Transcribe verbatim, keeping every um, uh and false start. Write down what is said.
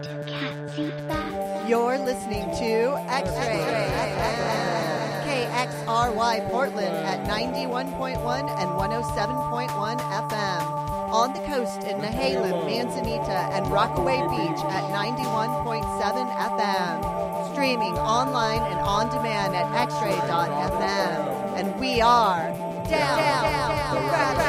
Cat seat back. You're listening to X-Ray K X R Y Portland at ninety-one point one and one oh seven point one F M. On the coast in Nehalem, Manzanita, and Rockaway Beach at ninety-one point seven F M. Streaming online and on demand at x ray dot f m. And we are down, down, down, down, down.